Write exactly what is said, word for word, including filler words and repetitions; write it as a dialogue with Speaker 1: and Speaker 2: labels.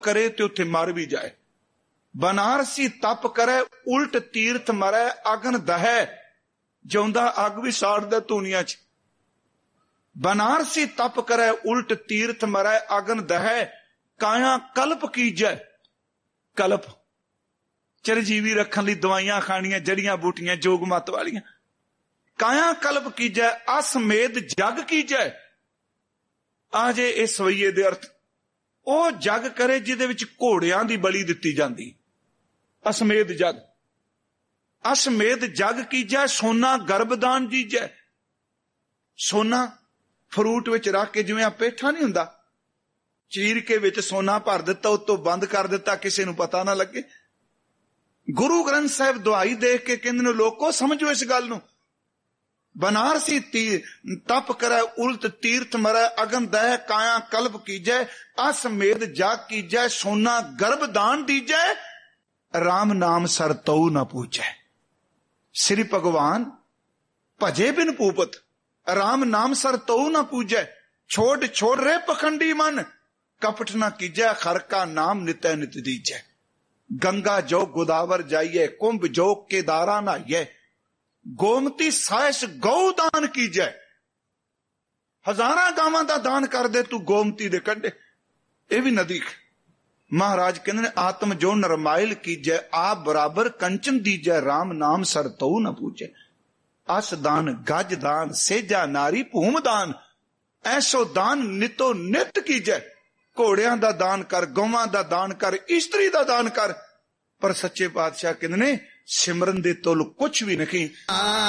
Speaker 1: करे ते उत्थे मर भी जाए। बनारसी तप करे उल्ट तीर्थ मरै, अगन दहै जिउंदा अग भी साड़दा धूनिया च। बनारसी तप करे उल्ट तीर्थ मरै, अगन दहै काया कल्प कीजै। कल्प चिरजीवी रखन लई दवाइयां खाणियां, जड़ियां बूटियां जोग मत वालियां। काया कल्प कीजै असमेध जग कीजै। आजे इस सवईये दे अर्थ ਉਹ ਜਗ करे ਜਿਹਦੇ ਵਿੱਚ ਘੋੜਿਆਂ ਦੀ ਬਲੀ ਦਿੱਤੀ ਜਾਂਦੀ। ਅਸਮੇਧ ਜਗ। ਅਸਮੇਧ ਜਗ ਕੀਜੈ ਸੋਨਾ ਗਰਭਦਾਨ ਦੀਜੈ। ਸੋਨਾ ਫਰੂਟ ਵਿੱਚ ਰੱਖ ਕੇ, ਜਿਵੇਂ ਆ ਪੇਠਾ ਨਹੀਂ ਹੁੰਦਾ, ਚੀਰ ਕੇ ਵਿੱਚ ਸੋਨਾ ਭਰ ਦਿੱਤਾ, ਉਤੋਂ ਬੰਦ ਕਰ ਦਿੱਤਾ, ਕਿਸੇ ਨੂੰ ਪਤਾ ਨਾ ਲੱਗੇ। ਗੁਰੂ ਗ੍ਰੰਥ ਸਾਹਿਬ ਦੁਹਾਈ ਦੇਖ ਕੇ ਕਹਿੰਦੇ ਨੇ ਲੋਕੋ ਸਮਝੋ ਇਸ ਗੱਲ ਨੂੰ। बनारसी तीर तप करे उल्ट तीर्थ मरै, अगन दह काया कल्प कीजै। असमेध जाग कीजै सोना गर्भ दान दीजै। राम नाम सर तऊ न पूजै। श्री भगवान भजे बिन पूपत, राम नाम सर तऊ न पूजै। छोड़ छोड़ रे पखंडी मन, कपट न कीजै। खर का नाम नित नित दीजै। गंगा जो गोदावर जाइए, कुंभ जो केदारा नहाइए। गोमती साइस गौ दान कीजै। हजारां गावां दा दान कर दे तू गोमती दे कंढे, ये भी नदी। महाराज कहते ने आत्म जो नरमाइल कीजै, आप बराबर कंचन दीजै। राम नाम सर तऊ न पूजै। अस दान गज दान सेजा नारी भूम दान। ऐसो दान नितो नित कीजै। घोड़ियां दा दान कर, गौवां दा दान कर, इस्त्री दा दान कर। पर सच्चे पातशाह कहते ने सिमरन दे तुल कुछ भी नहीं।